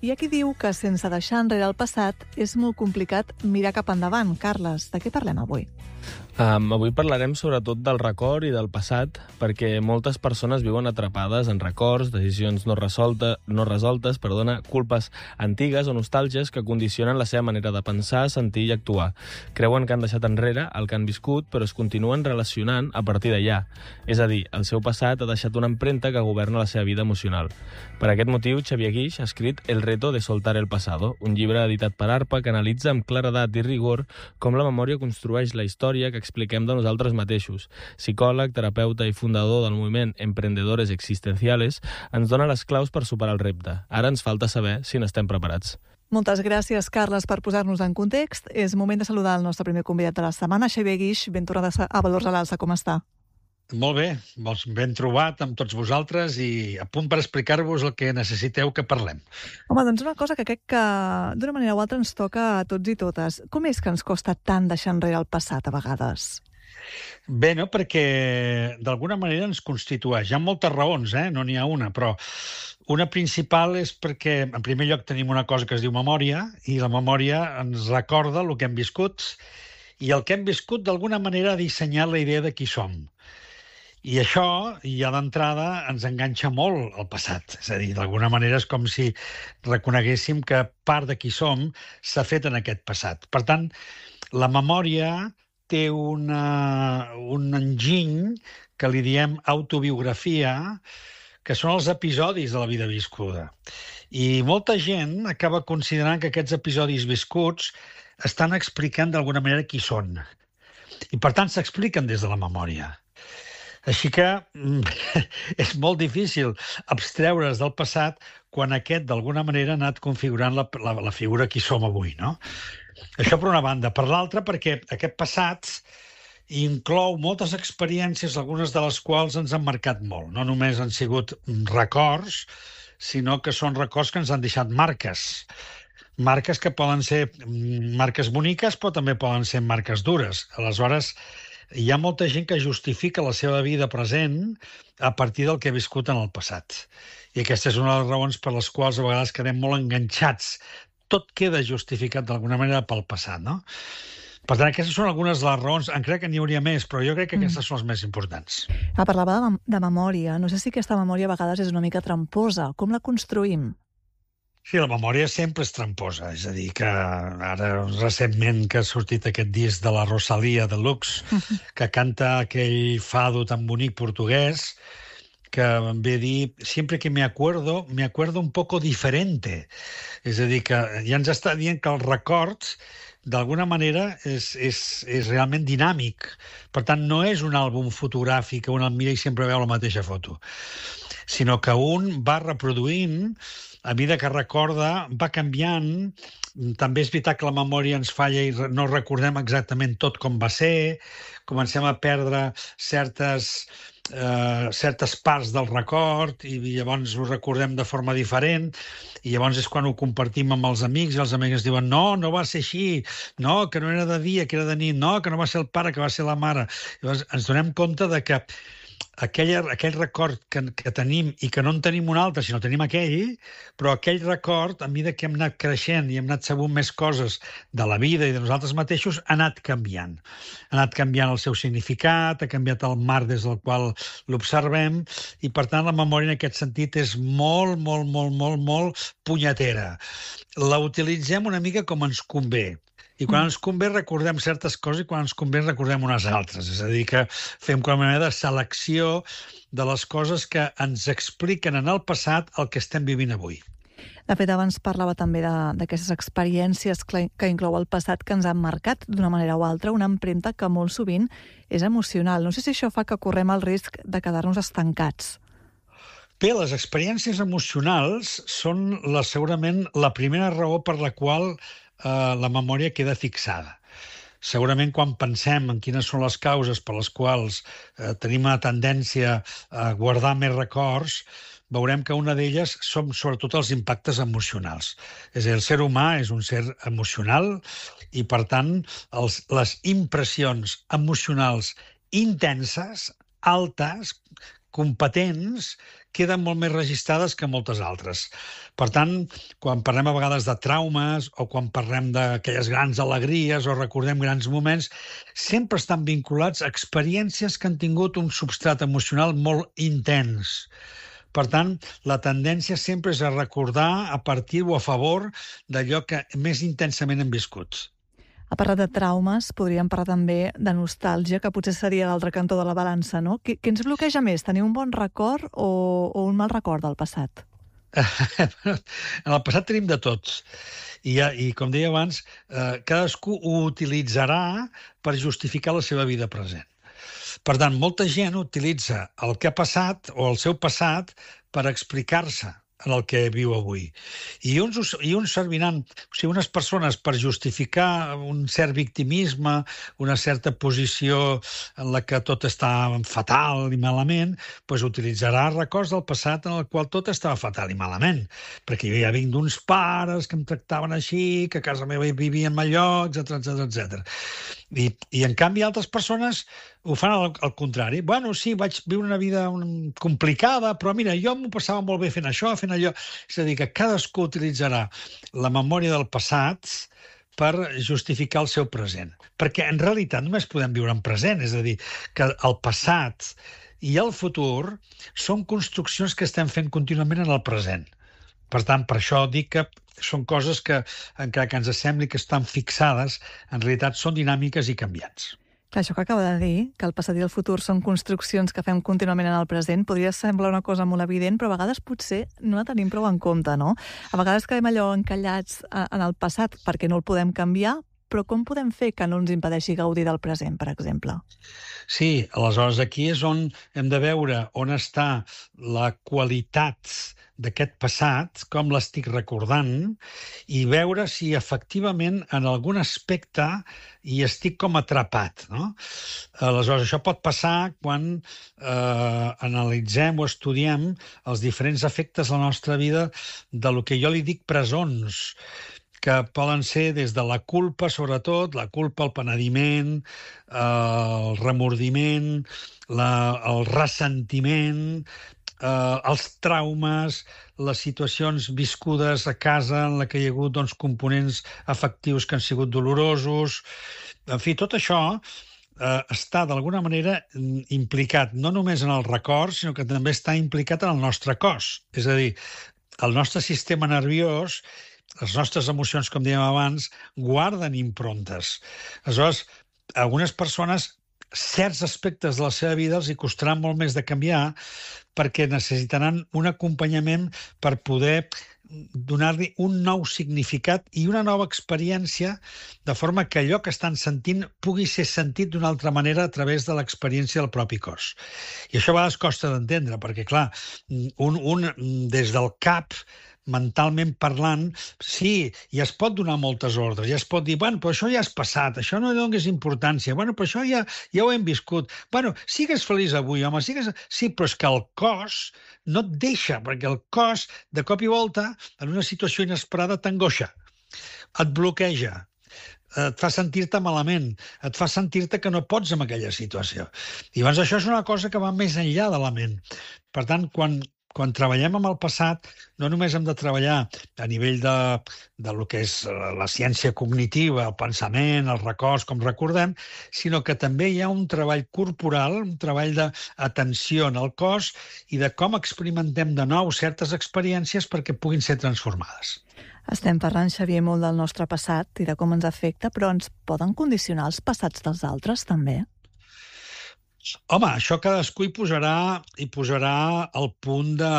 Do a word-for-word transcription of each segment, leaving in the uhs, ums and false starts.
Hi ha qui diu que sense deixar enrere el passat és molt complicat mirar cap endavant. Carles, de què parlem avui? Um, avui parlarem sobretot del record i del passat, perquè moltes persones viuen atrapades en records, decisions no, resolta, no resoltes, perdona, culpes antigues o nostàlgies que condicionen la seva manera de pensar, sentir i actuar. Creuen que han deixat enrere el que han viscut, però es continuen relacionant a partir d'allà. És a dir, el seu passat ha deixat una empremta que governa la seva vida emocional. Per aquest motiu, Xavier Guix ha escrit El reto de soltar el pasado, un llibre editat per ARPA que analitza amb claredat i rigor com la memòria construeix la història que expliquem de nosaltres mateixos. Psicòleg, terapeuta i fundador del moviment Emprendedores Existenciales, ens dona les claus per superar el repte. Ara ens falta saber si n'estem preparats. Moltes gràcies, Carles, per posar-nos en context. És moment de saludar el nostre primer convidat de la setmana, Xavier Guix, ben tornat a Valors a l'Alça. Com està? Molt bé, ben trobat amb tots vosaltres i a punt per explicar-vos el que necessiteu que parlem. Home, doncs una cosa que crec que d'una manera o altra ens toca a tots i totes. Com és que ens costa tant deixar enrere el passat a vegades? Bé, no? Perquè d'alguna manera ens constitueix. Hi ha moltes raons, eh? No n'hi ha una, però una principal és perquè, en primer lloc, tenim una cosa que es diu memòria, i la memòria ens recorda el que hem viscut, i el que hem viscut d'alguna manera ha dissenyat la idea de qui som. I això, ja d'entrada, ens enganxa molt al passat. És a dir, d'alguna manera és com si reconeguéssim que part de qui som s'ha fet en aquest passat. Per tant, la memòria té una, un enginy que li diem autobiografia, que són els episodis de la vida viscuda. I molta gent acaba considerant que aquests episodis viscuts estan explicant d'alguna manera qui són. I, per tant, s'expliquen des de la memòria. Així que és molt difícil abstreure's del passat quan aquest, d'alguna manera, ha anat configurant la, la, la figura qui som avui, no? Això per una banda. Per l'altra, perquè aquest passat inclou moltes experiències, algunes de les quals ens han marcat molt. No només han sigut records, sinó que són records que ens han deixat marques. Marques que poden ser marques boniques, però també poden ser marques dures. Aleshores, hi ha molta gent que justifica la seva vida present a partir del que ha viscut en el passat. I aquesta és una de les raons per les quals a vegades quedem molt enganxats. Tot queda justificat d'alguna manera pel passat, no? Per tant, aquestes són algunes de les raons. En crec que n'hi hauria més, però jo crec que aquestes mm. són les més importants. Ah, parlava de, de memòria. No sé si aquesta memòria a vegades és una mica tramposa. Com la construïm? Sí, la memòria sempre és tramposa. És a dir, que ara recentment que ha sortit aquest disc de la Rosalía de Lux, que canta aquell fado tan bonic portuguès, que em ve a dir, sempre que me acuerdo, me acuerdo un poco diferente. És a dir, que ja ens està dient que els records, d'alguna manera, és, és, és realment dinàmic. Per tant, no és un àlbum fotogràfic que un el mira i sempre veu la mateixa foto, sinó que un va reproduint, a mesura que recorda, va canviant. També és veritat que la memòria ens falla i no recordem exactament tot com va ser, comencem a perdre certes, eh, certes parts del record i llavors ho recordem de forma diferent i llavors és quan ho compartim amb els amics i els amics diuen no, no va ser així, no, que no era de dia, que era de nit, no, que no va ser el pare, que va ser la mare. Llavors ens donem compte de que Aquell, aquell record que, que tenim i que no en tenim un altre, sinó tenim aquell, però aquell record, a mesura que hem anat creixent i hem anat sabent més coses de la vida i de nosaltres mateixos, ha anat canviant. Ha anat canviant el seu significat, ha canviat el marc des del qual l'observem i, per tant, la memòria en aquest sentit és molt, molt, molt, molt, molt punyetera. La utilitzem una mica com ens convé. I quan ens convé recordem certes coses i quan ens convé recordem unes altres. És a dir, que fem com una mena de selecció de les coses que ens expliquen en el passat el que estem vivint avui. De fet, abans parlava també d'aquestes experiències que inclou el passat que ens han marcat d'una manera o altra, una empremta que molt sovint és emocional. No sé si això fa que correm el risc de quedar-nos estancats. Bé, les experiències emocionals són la, segurament la primera raó per la qual Uh, la memòria queda fixada. Segurament quan pensem en quines són les causes per les quals uh, tenim una tendència a guardar més records, veurem que una d'elles són sobretot els impactes emocionals. És a dir, el ser humà és un ser emocional i, per tant, els, les impressions emocionals intenses, altes, competents queden molt més registrades que moltes altres. Per tant, quan parlem a vegades de traumes o quan parlem d'aquelles grans alegries o recordem grans moments, sempre estan vinculats a experiències que han tingut un substrat emocional molt intens. Per tant, la tendència sempre és a recordar a partir o a favor d'allò que més intensament hem viscut. A parlat de traumes, podríem parlar també de nostàlgia, que potser seria l'altre cantó de la balança, no? Què, què ens bloqueja més, tenir un bon record o, o un mal record del passat? En el passat tenim de tots. I, i com deia abans, eh, cadascú ho utilitzarà per justificar la seva vida present. Per tant, molta gent utilitza el que ha passat o el seu passat per explicar-se en el que viu avui. I uns, i uns serviran, o sigui, unes persones per justificar un cert victimisme, una certa posició en la que tot està fatal i malament, doncs utilitzarà records del passat en el qual tot estava fatal i malament. Perquè jo ja vinc d'uns pares que em tractaven així, que a casa meva hi vivien allò, etcètera, etcètera, etcètera. I, I, en canvi, altres persones ho fan al, al contrari. Bueno, sí, vaig viure una vida complicada, però mira, jo m'ho passava molt bé fent això, fent allò. És a dir, que cadascú utilitzarà la memòria del passat per justificar el seu present. Perquè, en realitat, només podem viure en present. És a dir, que el passat i el futur són construccions que estem fent contínuament en el present. Per tant, per això dic que són coses que, encara que ens sembli que estan fixades, en realitat són dinàmiques i canviants. Clar, això que acaba de dir, que el passat i el futur són construccions que fem contínuament en el present, podria semblar una cosa molt evident, però a vegades potser no la tenim prou en compte, no? A vegades quedem allò encallats en el passat perquè no el podem canviar, però com podem fer que no ens impedeixi gaudir del present, per exemple? Sí, aleshores aquí és on hem de veure on està la qualitat d'aquest passat, com l'estic recordant, i veure si efectivament en algun aspecte hi estic com atrapat, no? Aleshores, això pot passar quan eh, analitzem o estudiem els diferents efectes de la nostra vida de lo que jo li dic presons, que poden ser des de la culpa, sobretot, la culpa, el penediment, eh, el remordiment, la, el ressentiment, eh, els traumes, les situacions viscudes a casa en la que hi ha hagut doncs, components afectius que han sigut dolorosos. En fi, tot això eh, està d'alguna manera implicat no només en el record, sinó que també està implicat en el nostre cos. És a dir, el nostre sistema nerviós, les nostres emocions, com dèiem abans, guarden improntes. Aleshores, a algunes persones certs aspectes de la seva vida els hi costaran molt més de canviar perquè necessitaran un acompanyament per poder donar-li un nou significat i una nova experiència, de forma que allò que estan sentint pugui ser sentit d'una altra manera a través de l'experiència del propi cos. I això a vegades costa d'entendre, perquè, clar, un, un des del cap, mentalment parlant, sí, i es pot donar moltes ordres, ja es pot dir, bueno, però això ja és passat, això no li donis importància, bueno, però això ja, ja ho hem viscut, bueno, sigues feliç avui, home, sigues... Sí, però és que el cos no et deixa, perquè el cos, de cop i volta, en una situació inesperada, t'angoixa, et bloqueja, et fa sentir-te malament, et fa sentir-te que no pots en aquella situació. I llavors això és una cosa que va més enllà de la ment. Per tant, quan Quan treballem amb el passat, no només hem de treballar a nivell de, de lo que és la ciència cognitiva, el pensament, els records, com recordem, sinó que també hi ha un treball corporal, un treball d'atenció en el cos i de com experimentem de nou certes experiències perquè puguin ser transformades. Estem parlant, Xavier, molt del nostre passat i de com ens afecta, però ens poden condicionar els passats dels altres, també? Home, això cadascú hi posarà, hi posarà el punt de,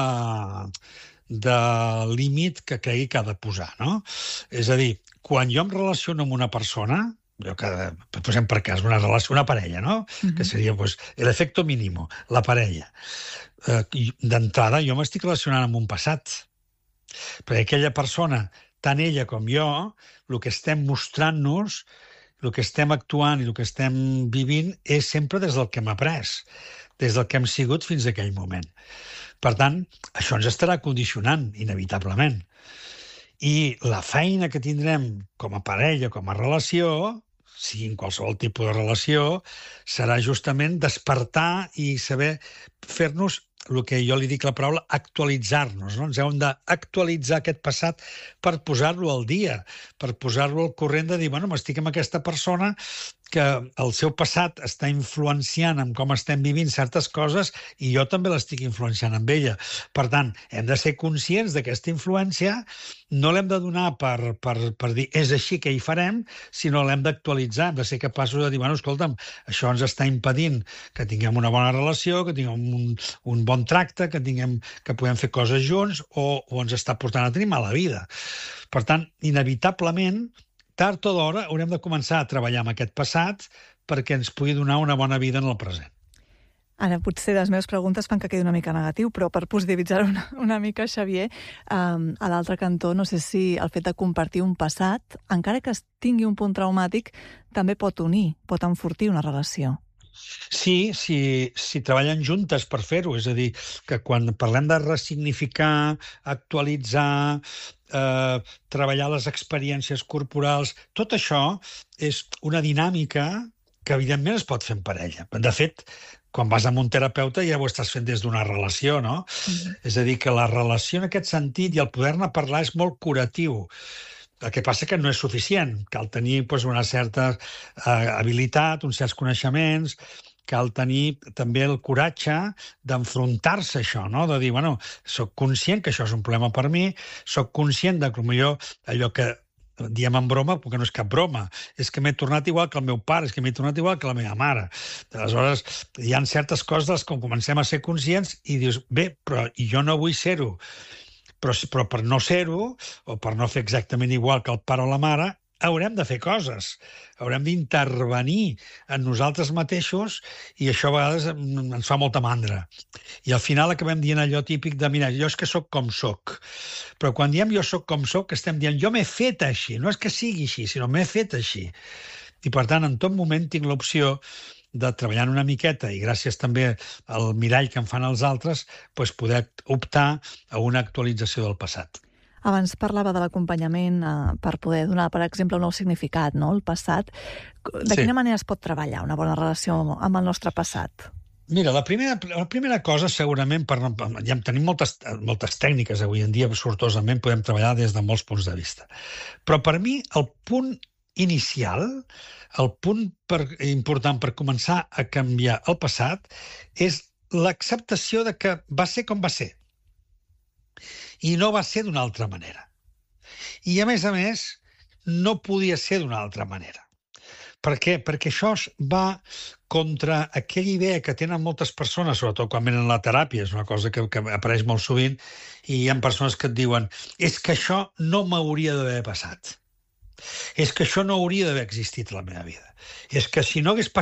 de límit que cregui que ha de posar, no? És a dir, quan jo em relaciono amb una persona, jo que, posem per cas, una relació, una parella, no? Uh-huh. Que seria, pues, l'efecto mínimo, la parella. Eh, D'entrada, jo m'estic relacionant amb un passat. Perquè aquella persona, tant ella com jo, el que estem mostrant-nos, el que estem actuant i el que estem vivint és sempre des del que hem après, des del que hem sigut fins a aquell moment. Per tant, això ens estarà condicionant, inevitablement. I la feina que tindrem com a parella, com a relació, sigui en qualsevol tipus de relació, serà justament despertar i saber fer-nos el que jo li dic la paraula actualitzar-nos, no? Ens hem d'actualitzar aquest passat per posar-lo al dia, per posar-lo al corrent de dir, bueno, m'estic amb aquesta persona que el seu passat està influenciant en com estem vivint certes coses i jo també l'estic influenciant amb ella. Per tant, hem de ser conscients d'aquesta influència, no l'hem de donar per, per, per dir és així que hi farem, sinó l'hem d'actualitzar, hem de ser capaços de dir, bueno, escolta'm, això ens està impedint que tinguem una bona relació, que tinguem un, un bon tracte, que tinguem que puguem fer coses junts o, o ens està portant a tenir mala vida. Per tant, inevitablement, tard o d'hora haurem de començar a treballar amb aquest passat perquè ens pugui donar una bona vida en el present. Ara, potser les meves preguntes fan que quedi una mica negatiu, però per positivitzar-ho una, una mica, Xavier, um, a l'altre cantó, no sé si el fet de compartir un passat, encara que es tingui un punt traumàtic, també pot unir, pot enfortir una relació. Sí, si, si treballen juntes per fer-ho. És a dir, que quan parlem de ressignificar, actualitzar, eh, treballar les experiències corporals, tot això és una dinàmica que evidentment es pot fer en parella. De fet, quan vas amb un terapeuta ja ho estàs fent des d'una relació, no? Mm-hmm. És a dir, que la relació en aquest sentit i el poder-ne parlar és molt curatiu. El que passa que no és suficient. Cal tenir doncs, una certa eh, habilitat, uns certs coneixements, cal tenir també el coratge d'enfrontar-se a això, no? De dir, bueno, soc conscient que això és un problema per mi, soc conscient de que potser allò que diem en broma, perquè no és cap broma, és que m'he tornat igual que el meu pare, és que m'he tornat igual que la meva mare. Aleshores, hi ha certes coses que comencem a ser conscients i dius, bé, però jo no vull ser-ho. Però, però per no ser-ho, o per no fer exactament igual que el pare o la mare, haurem de fer coses. Haurem d'intervenir en nosaltres mateixos i això a vegades ens fa molta mandra. I al final acabem dient allò típic de, mira, jo és que sóc com sóc. Però quan diem jo sóc com sóc, estem dient jo m'he fet així. No és que sigui així, sinó m'he fet així. I per tant, en tot moment tinc l'opció de treballar una miqueta i gràcies també al mirall que em fan els altres, doncs poder optar a una actualització del passat. Abans parlava de l'acompanyament eh, per poder donar, per exemple, un nou significat, no?, el passat. De quina sí. manera es pot treballar una bona relació amb el nostre passat? Mira, la primera, la primera cosa, segurament, per, ja tenim moltes, moltes tècniques avui en dia, sortosament podem treballar des de molts punts de vista. Però per mi el punt inicial, el punt per, important per començar a canviar el passat és l'acceptació de que va ser com va ser. I no va ser d'una altra manera. I, a més a més, no podia ser d'una altra manera. Per què? Perquè això va contra aquella idea que tenen moltes persones, sobretot quan venen a la teràpia, és una cosa que, que apareix molt sovint, i hi ha persones que et diuen és que això no m'hauria d'haver passat. És que això no hauria d'haver existit a la meva vida. És que si no hagués passat